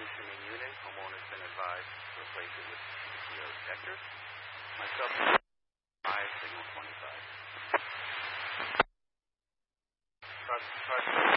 consuming unit. Homeowner's been advised to replace it with PTO detectors. My subsidy 5, signal 25. Trust